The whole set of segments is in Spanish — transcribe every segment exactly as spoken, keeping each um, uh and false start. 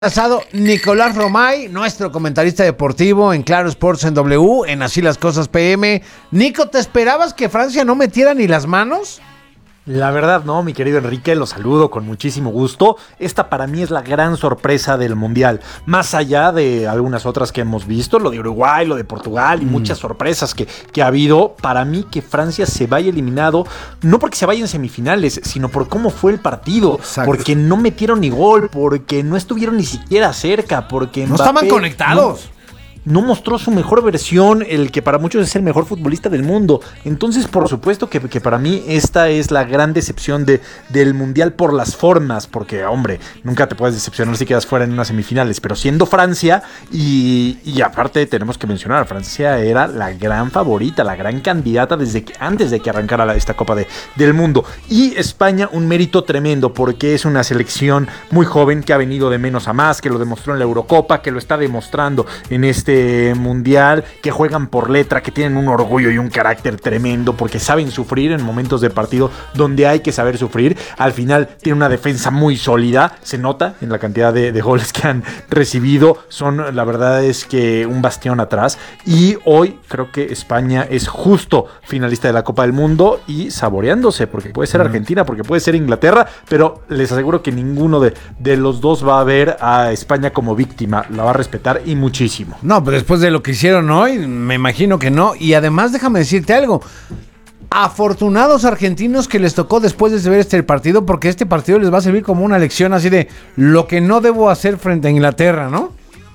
Pasado Nicolás Romay, nuestro comentarista deportivo en Claro Sports en W, en Así las Cosas P M. Nico, ¿te esperabas que Francia no metiera ni las manos? La verdad no, mi querido Enrique, lo saludo con muchísimo gusto. Esta para mí es la gran sorpresa del Mundial, más allá de algunas otras que hemos visto, lo de Uruguay, lo de Portugal y mm. muchas sorpresas que, que ha habido. Para mí que Francia se vaya eliminado, no porque se vaya en semifinales, sino por cómo fue el partido. Exacto. Porque no metieron ni gol, porque no estuvieron ni siquiera cerca, porque no Mbappé estaban conectados. No, No mostró su mejor versión, el que para muchos es el mejor futbolista del mundo. Entonces, por supuesto que, que para mí esta es la gran decepción de, del Mundial por las formas. Porque, hombre, nunca te puedes decepcionar si quedas fuera en unas semifinales. Pero siendo Francia, y, y aparte tenemos que mencionar, Francia era la gran favorita, la gran candidata desde que, antes de que arrancara la, esta Copa de, del Mundo. Y España, un mérito tremendo, porque es una selección muy joven que ha venido de menos a más, que lo demostró en la Eurocopa, que lo está demostrando en este Mundial, que juegan por letra, que tienen un orgullo y un carácter tremendo, porque saben sufrir en momentos de partido donde hay que saber sufrir. Al final tiene una defensa muy sólida, se nota en la cantidad de, de goles que han recibido. Son, la verdad es que un bastión atrás, y hoy creo que España es justo finalista de la Copa del Mundo y saboreándose, porque puede ser Argentina, porque puede ser Inglaterra, pero les aseguro que ninguno de, de los dos va a ver a España como víctima, la va a respetar y muchísimo. No, pero después de lo que hicieron hoy, me imagino que no. Y además, déjame decirte algo. Afortunados argentinos que les tocó después de ver este partido, porque este partido les va a servir como una lección así de lo que no debo hacer frente a Inglaterra, ¿no?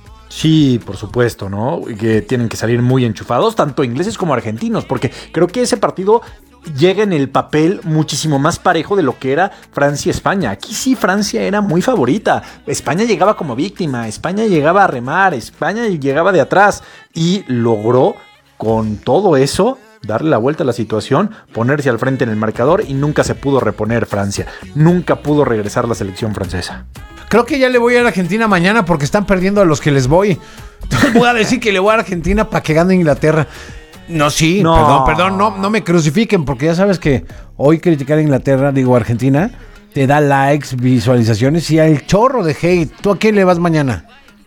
Sí, por supuesto, ¿no? Que tienen que salir muy enchufados, tanto ingleses como argentinos, porque creo que ese partido llega en el papel muchísimo más parejo de lo que era Francia-España. Aquí sí Francia era muy favorita. España llegaba como víctima, España llegaba a remar, España llegaba de atrás y logró con todo eso darle la vuelta a la situación, ponerse al frente en el marcador, y nunca se pudo reponer Francia. Nunca pudo regresar la selección francesa. Creo que ya le voy a ir a Argentina mañana porque están perdiendo a los que les voy. Entonces voy a decir que le voy a Argentina para que gane Inglaterra. No, sí, no. perdón, perdón, no, no me crucifiquen, porque ya sabes que hoy criticar a Inglaterra, digo Argentina, te da likes, visualizaciones y al chorro de hate. ¿Tú a quién le vas mañana?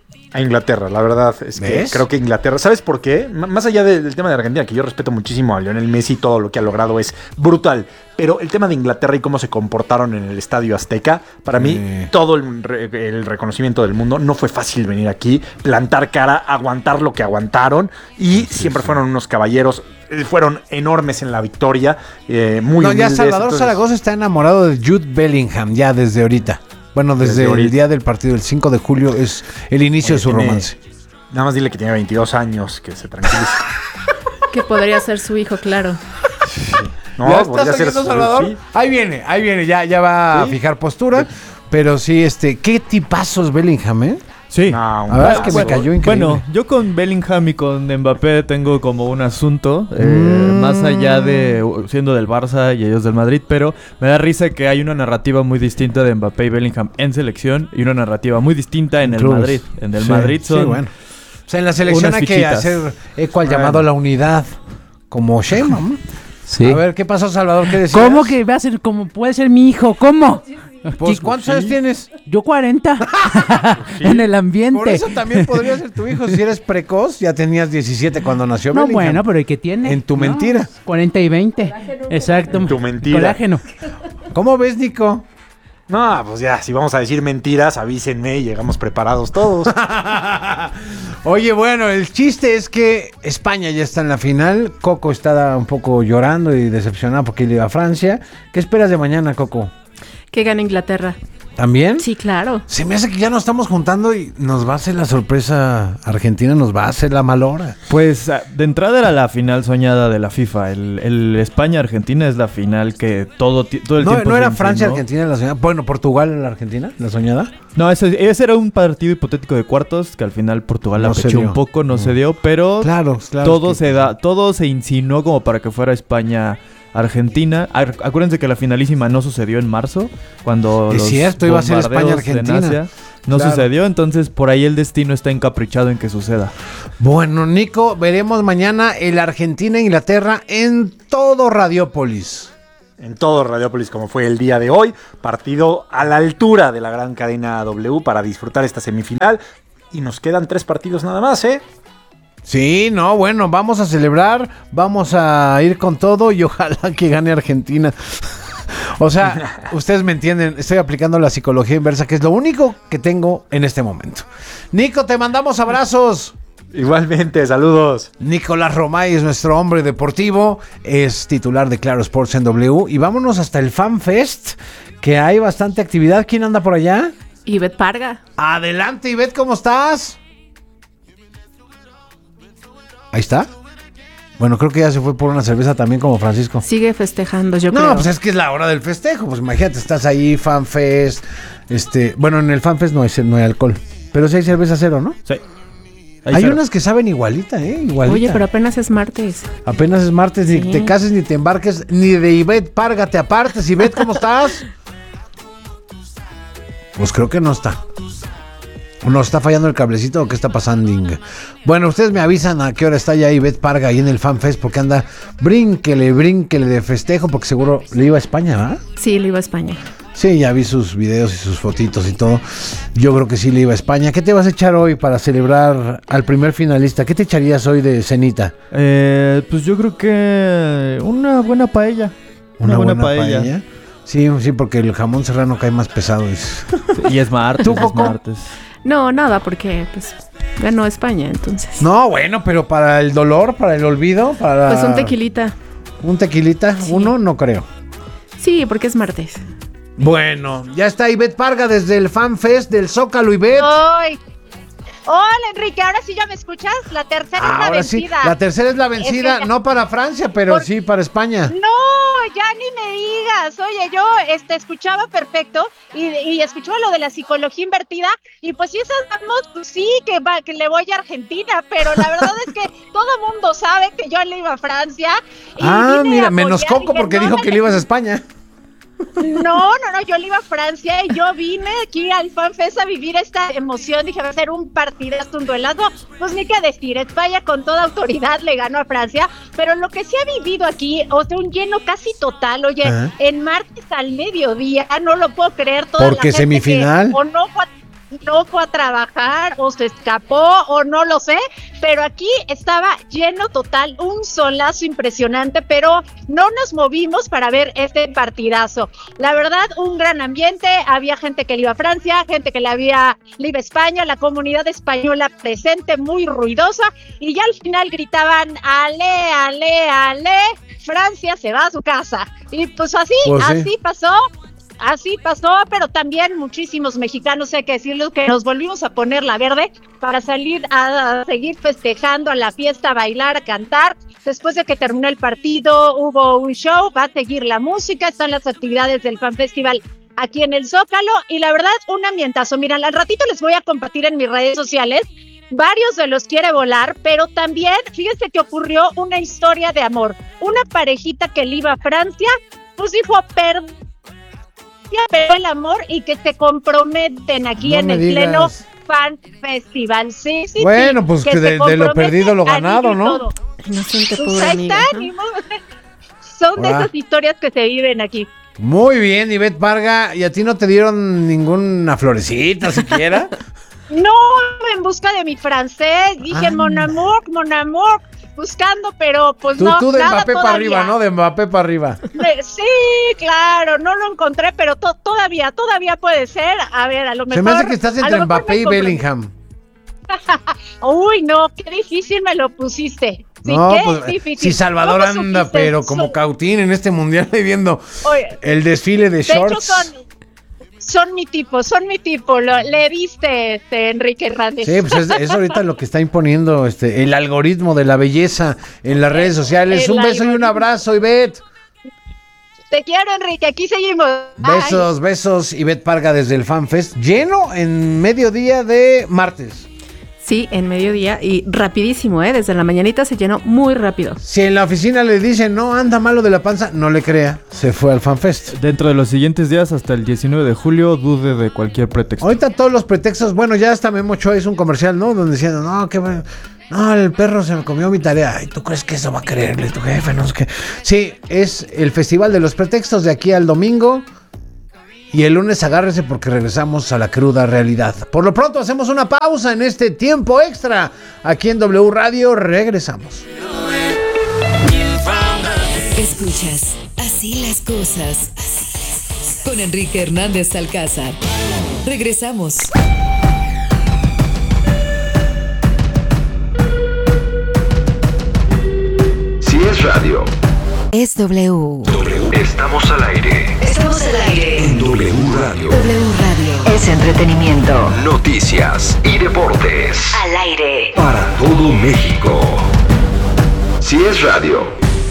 A Inglaterra, la verdad es que ¿ves? Creo que Inglaterra, ¿sabes por qué? M- más allá de, del tema de Argentina, que yo respeto muchísimo a Lionel Messi, todo lo que ha logrado es brutal, pero el tema de Inglaterra y cómo se comportaron en el Estadio Azteca, para mí, eh. todo el, re- el reconocimiento del mundo. No fue fácil venir aquí, plantar cara, aguantar lo que aguantaron, y sí, siempre sí. fueron unos caballeros, fueron enormes en la victoria, eh, muy no, humildes. Ya Salvador entonces... Zaragoza está enamorado de Jude Bellingham, ya desde ahorita. Bueno, desde, desde el día del partido, el cinco de julio, es el inicio Oye, de su tiene, romance. Nada más dile que tiene veintidós años, que se tranquilice. Que podría ser su hijo, claro. Sí. No, ¿ya podría ser su Salvador? Sí. Ahí viene, ahí viene, ya, ya va ¿Sí? a fijar postura. Sí. Pero sí, este, qué tipazos Bellingham, ¿eh? Sí. No, a ver, es que me cayó increíble. Bueno, yo con Bellingham y con Mbappé tengo como un asunto, eh, mm. más allá de siendo del Barça y ellos del Madrid, pero me da risa que hay una narrativa muy distinta de Mbappé y Bellingham en selección y una narrativa muy distinta en el Clubes. Madrid. En el sí, Madrid son... Sí, bueno. O sea, en la selección hay que hacer eco al bueno. llamado a la unidad, como Sheinbaum. Sí. A ver, ¿qué pasó, Salvador? ¿Qué decías? ¿Cómo que va a ser como puede ser mi hijo? ¿Cómo? Pues, ¿cuántos sí. años tienes? Yo cuarenta. Sí. En el ambiente. Por eso también podría ser tu hijo. Si eres precoz, ya tenías diecisiete cuando nació No, Bellingham. bueno, pero ¿y qué tiene? En tu no, mentira. cuarenta y veinte. Exacto. En tu mentira. Colágeno. ¿Cómo ves, Nico? No, pues ya, si vamos a decir mentiras, avísenme y llegamos preparados todos. Oye, bueno, el chiste es que España ya está en la final. Coco está un poco llorando y decepcionado porque le iba a Francia. ¿Qué esperas de mañana, Coco? Que gane Inglaterra. ¿También? Sí, claro. Se me hace que ya nos estamos juntando y nos va a hacer la sorpresa Argentina, nos va a hacer la mal hora. Pues de entrada era la final soñada de la FIFA. El, el España-Argentina es la final que todo, todo el no, tiempo... ¿No era Francia-Argentina la soñada? Bueno, ¿Portugal-Argentina la soñada? No, ese, ese era un partido hipotético de cuartos que al final Portugal no la pechó un poco, no, no se dio, pero claro, claro, todo, es que... se da, todo se insinuó como para que fuera España... Argentina, acuérdense que la finalísima no sucedió en marzo, cuando es los cierto, iba a ser España-Argentina. No claro. sucedió, entonces por ahí el destino está encaprichado en que suceda. Bueno, Nico, veremos mañana el Argentina-Inglaterra en todo Radiópolis. en todo Radiopolis como fue el día de hoy. Partido a la altura de la gran cadena W para disfrutar esta semifinal. Y nos quedan tres partidos nada más, ¿eh? Sí, no, bueno, vamos a celebrar, vamos a ir con todo y ojalá que gane Argentina. O sea, ustedes me entienden, estoy aplicando la psicología inversa, que es lo único que tengo en este momento. Nico, te mandamos abrazos. Igualmente, saludos. Nicolás Romay es nuestro hombre deportivo, es titular de Claro Sports en W. Y vámonos hasta el Fan Fest, que hay bastante actividad. ¿Quién anda por allá? Ivette Parga. Adelante, Ivette, ¿cómo estás? Ahí está. Bueno, creo que ya se fue por una cerveza también como Francisco. Sigue festejando, yo No, creo. pues es que es la hora del festejo. Pues imagínate, estás ahí, Fan Fest. Este, bueno, en el Fan Fest no hay, no hay alcohol. Pero sí hay cerveza cero, ¿no? Sí. Hay, Ahí unas que saben igualita, ¿eh? Igualita. Oye, pero apenas es martes. Apenas es martes, Sí. ni te cases, ni te embarques, ni de Ivette Parga te apartes. Ivette, ¿cómo estás? Pues creo que no está. ¿Nos está fallando el cablecito o qué está pasando? Bueno, ustedes me avisan a qué hora está ya Ivette Parga ahí en el Fan Fest, porque anda brínquele, brínquele de festejo, porque seguro le iba a España, ¿verdad? Sí, le iba a España. Sí, ya vi sus videos y sus fotitos y todo. Yo creo que sí le iba a España. ¿Qué te vas a echar hoy para celebrar al primer finalista? ¿Qué te echarías hoy de cenita? Eh, pues yo creo que una buena paella. Una, buena, paella. Sí, sí, porque el jamón serrano cae más pesado. Es... Y es martes, ¿Tú, es Coco? martes. No, nada, porque pues ganó España, entonces. No, bueno, pero para el dolor, para el olvido, para... Pues un tequilita. ¿Un tequilita? Sí. Uno, no creo. Sí, porque es martes. Bueno, ya está Ivette Parga desde el Fan Fest del Zócalo, Ivette. ¡Ay! Hola, Enrique, ¿ahora sí ya me escuchas? La tercera es la Ahora sí, vencida. la tercera es la vencida, Es que ya- no para Francia, pero Por- sí para España. No, ya ni me digas. Oye, yo este, escuchaba perfecto y, y escuchaba lo de la psicología invertida y pues si esas vamos, pues sí, que, va, que le voy a Argentina, pero la verdad es que todo mundo sabe que yo le iba a Francia. Y Ah, vine mira, a menos apoyar, Coco dije, porque no, dijo no, que le ibas a España. No, no, no, yo le iba a Francia y yo vine aquí al FanFest a vivir esta emoción. Dije, va a ser un partidazo, un duelazo. Pues ni qué decir, España con toda autoridad le ganó a Francia. Pero lo que se ha vivido aquí, o sea, un lleno casi total. Oye, Ajá. en martes al mediodía, no lo puedo creer. Toda Porque la gente semifinal. que o no fue a no fue a trabajar o se escapó o no lo sé, pero aquí estaba lleno total, un solazo impresionante, pero no nos movimos para ver este partidazo. La verdad, un gran ambiente, había gente que le iba a Francia, gente que le había le iba a España, la comunidad española presente, muy ruidosa, y ya al final gritaban, ale, ale, ale, Francia se va a su casa. Y pues así, Pues sí. así pasó. Así pasó, pero también muchísimos mexicanos, hay que decirles que nos volvimos a poner la verde para salir a, a seguir festejando a la fiesta, a bailar, a cantar. Después de que terminó el partido, hubo un show, va a seguir la música, están las actividades del Fan Festival aquí en el Zócalo y la verdad, un ambientazo. Mira, al ratito les voy a compartir en mis redes sociales. Varios de los quiere volar, pero también, fíjense que ocurrió una historia de amor. Una parejita que le iba a Francia, pues dijo, perdón. Pero el amor y que se comprometen aquí No en me el digas. pleno Fan Festival. Sí, sí, Bueno, sí, pues que se de- de lo comprometen perdido lo anillo ganado, y ¿no? todo. Inocente, Pues pobre ahí amiga. está, ¿no? ni modo. Son de Ah. esas historias que se viven aquí. Muy bien, Ivette Parga. ¿Y a ti no te dieron ninguna florecita siquiera? No, en busca de mi francés, dije Anda. mon amour, mon amour, buscando, pero pues Tú, no, tú de nada Mbappé para todavía. arriba, ¿no? De Mbappé para arriba. De- Sí, claro, no lo encontré, pero to- todavía, todavía puede ser. A ver, a lo mejor. Se me hace que estás a entre lo mejor Mbappé me y compro- Bellingham. Uy, no, qué difícil me lo pusiste. Sí, No, qué pues difícil. si Salvador ¿Cómo anda, supiste pero eso? como cautín en este mundial ahí viendo Oye, el desfile de de hecho shorts. son, son mi tipo, son mi tipo. Lo, le viste, este, Enrique Hernández. Sí, pues es, es ahorita lo que está imponiendo este el algoritmo de la belleza en las redes sociales. el Un beso y un algoritmo. abrazo, Ivette. Te quiero, Enrique, aquí seguimos. Bye. Besos, besos, Ivette Parga desde el Fan Fest, lleno en mediodía de martes. Sí, en mediodía y rapidísimo, ¿eh? Desde la mañanita se llenó muy rápido. Si en la oficina le dicen, no, anda malo de la panza, no le crea, se fue al Fan Fest. Dentro de los siguientes días, hasta el diecinueve de julio, dude de cualquier pretexto. Ahorita todos los pretextos, bueno, ya hasta Memo Ochoa hizo un comercial, ¿no? Donde decían, no, qué bueno. No, el perro se me comió mi tarea. Ay, ¿tú crees que eso va a creerle tu jefe? No sé qué. Sí, es el Festival de los Pretextos de aquí al domingo. Y el lunes agárrese porque regresamos a la cruda realidad. Por lo pronto hacemos una pausa en este tiempo extra. Aquí en W Radio regresamos. Escuchas Así las cosas con Enrique Hernández Alcázar. Regresamos. Si es radio, es W. W. Estamos al aire. Estamos al aire. En W Radio. W Radio. Es entretenimiento. Noticias y deportes. Al aire. Para todo México. Si es radio,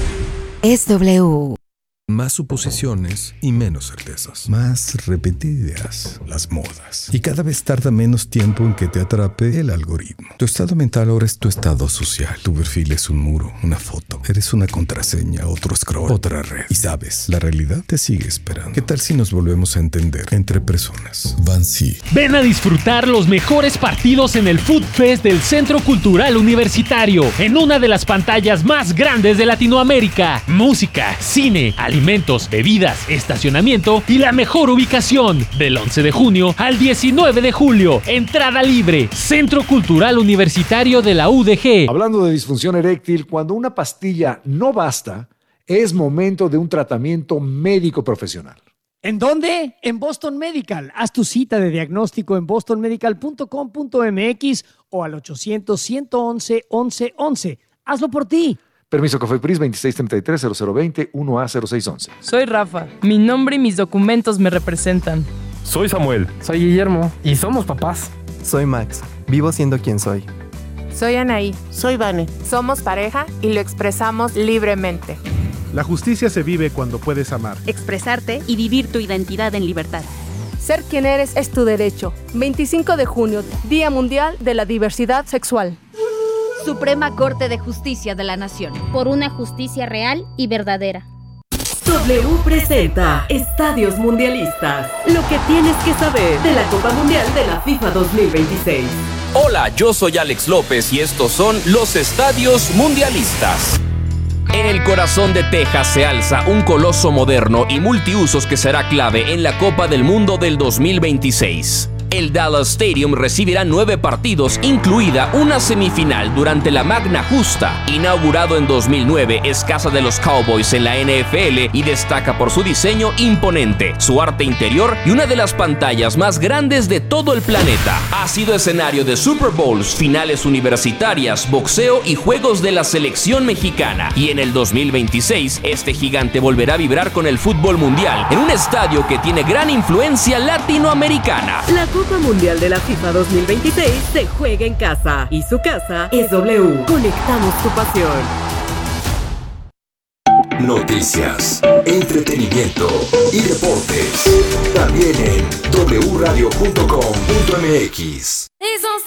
es W. Más suposiciones y menos certezas. Más repetidas las modas. Y cada vez tarda menos tiempo en que te atrape el algoritmo. Tu estado mental ahora es tu estado social. Tu perfil es un muro, una foto. Eres una contraseña, otro scroll, otra red. Y sabes, la realidad te sigue esperando. ¿Qué tal si nos volvemos a entender entre personas? Bansi. Ven a disfrutar los mejores partidos en el Food Fest del Centro Cultural Universitario, en una de las pantallas más grandes de Latinoamérica. Música, cine, alimentos, bebidas, estacionamiento y la mejor ubicación. Del once de junio al diecinueve de julio. Entrada libre. Centro Cultural Universitario de la U D G. Hablando de disfunción eréctil, cuando una pastilla no basta, es momento de un tratamiento médico profesional. ¿En dónde? En Boston Medical. Haz tu cita de diagnóstico en boston medical punto com punto m x o al ochocientos, ciento once, once once. Hazlo por ti. Permiso COFEPRIS veintiséis treinta y tres, cero cero veinte, uno A cero seis once. Soy Rafa. Mi nombre y mis documentos me representan. Soy Samuel. Soy Guillermo. Y somos papás. Soy Max. Vivo siendo quien soy. Soy Anaí. Soy Vane. Somos pareja y lo expresamos libremente. La justicia se vive cuando puedes amar, expresarte y vivir tu identidad en libertad. Ser quien eres es tu derecho. veinticinco de junio, Día Mundial de la Diversidad Sexual. Suprema Corte de Justicia de la Nación. Por una justicia real y verdadera. W presenta Estadios Mundialistas. Lo que tienes que saber de la Copa Mundial de la FIFA dos mil veintiséis. Hola, yo soy Alex López y estos son los Estadios Mundialistas. En el corazón de Texas se alza un coloso moderno y multiusos que será clave en la Copa del Mundo del dos mil veintiséis. El Dallas Stadium recibirá nueve partidos, incluida una semifinal durante la Magna Justa. Inaugurado en dos mil nueve, es casa de los Cowboys en la N F L y destaca por su diseño imponente, su arte interior y una de las pantallas más grandes de todo el planeta. Ha sido escenario de Super Bowls, finales universitarias, boxeo y juegos de la selección mexicana. Y en el dos mil veintiséis, este gigante volverá a vibrar con el fútbol mundial en un estadio que tiene gran influencia latinoamericana. La Copa Mundial de la FIFA dos mil veintiséis se juega en casa y su casa es W. Conectamos tu pasión. Noticias, entretenimiento y deportes. También en doble u radio punto com punto m x.